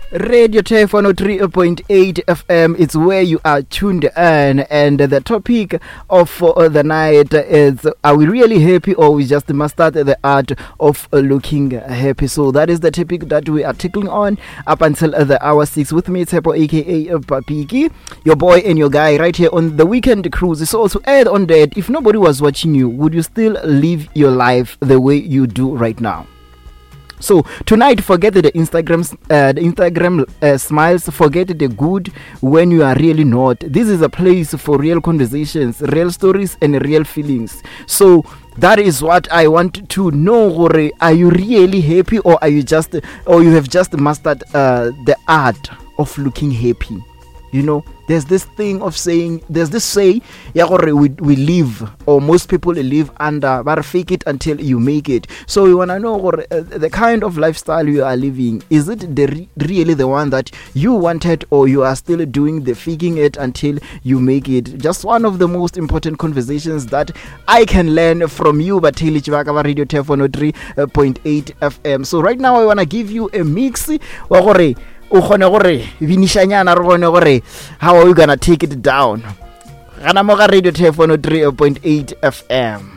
Radio Tef 103.8 FM, it's where you are tuned in, and the topic of the night is, are we really happy, or we just mastered the art of looking happy? So that is the topic that we are tackling on up until the hour 6. With me, Tsepo aka Papiki, your boy and your guy right here on the Weekend Cruise. So to add on that, if nobody was watching you, would you still live your life the way you do right now? So tonight, forget the Instagram smiles, forget the good when you are really not. This is a place for real conversations, real stories, and real feelings. So that is what I want to know. Are you really happy, or are you just, or you have just mastered the art of looking happy? You know, there's this thing of saying, there's this say, we live, or most people live under, but fake it until you make it. So we want to know the kind of lifestyle you are living. Is it really the one that you wanted, or you are still doing the faking it until you make it? Just one of the most important conversations that I can learn from you, but Radio Tef 103.8 FM. So right now I want to give you a mix. How are we gonna take it down? Radio Tef 103.8 FM.